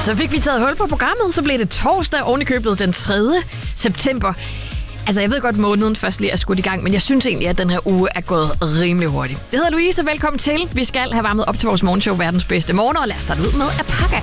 Så fik vi taget hul på programmet, så blev det torsdag ovenikøbet den 3. september. Altså, jeg ved godt, måneden først lige er skudt i gang, men jeg synes egentlig, at den her uge er gået rimelig hurtigt. Jeg hedder Louise, og velkommen til. Vi skal have varmet op til vores morgenshow Verdens Bedste Morgen, og lad os starte ud med Apaka.